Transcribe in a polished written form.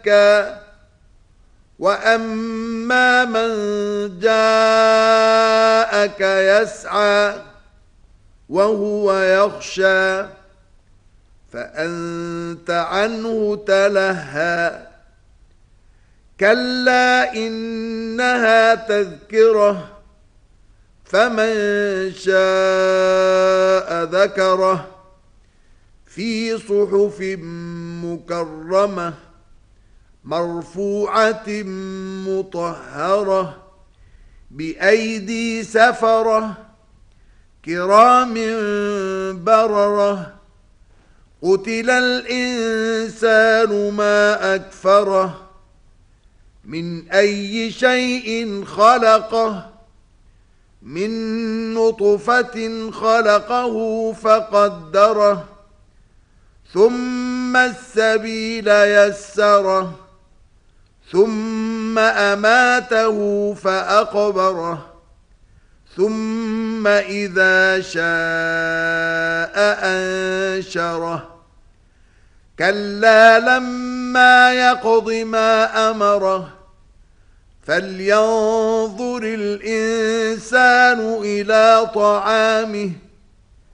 وأما من جاءك يسعى وهو يخشى فأنت عنه تلهى كلا إنها تذكرة فمن شاء ذكره في صحف مكرمة مرفوعة مطهرة بأيدي سفرة كرام بررة قتل الإنسان ما أكفره من أي شيء خلقه من نطفة خلقه فقدره ثم السبيل يسره ثم أماته فأقبره ثم إذا شاء أنشره كلا لما يقض ما أمره فلينظر الإنسان إلى طعامه